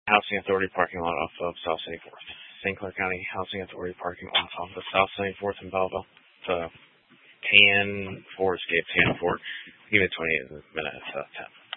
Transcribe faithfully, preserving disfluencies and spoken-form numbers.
Housing Authority parking lot off of South seventy-fourth. Saint Clair County Housing Authority parking lot off of South seventy-fourth in Belleville. It's a tan four escape, tan four. Give me twenty minutes, uh, ten.